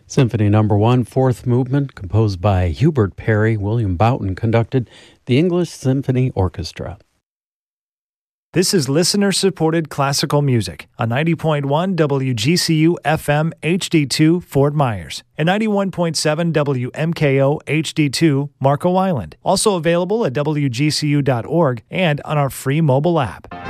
Symphony Number 1, fourth movement, composed by Hubert Parry. William Boughton conducted the English Symphony Orchestra. This is listener-supported classical music on 90.1 WGCU FM HD2 Fort Myers and 91.7 WMKO HD2 Marco Island. Also available at WGCU.org and on our free mobile app.